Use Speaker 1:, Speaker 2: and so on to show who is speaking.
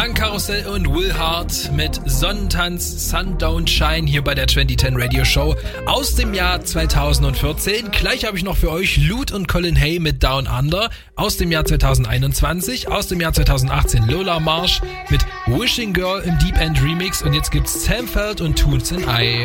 Speaker 1: Klangkarussell und Will Hart mit Sonnentanz, Sun Don't Shine hier bei der 2010 Radio Show aus dem Jahr 2014. Gleich habe ich noch für euch Lute und Colin Hay mit Down Under aus dem Jahr 2021. Aus dem Jahr 2018 Lola Marsh mit Wishing Girl im Deep End Remix. Und jetzt gibt's Sam Feld und Tunes in I.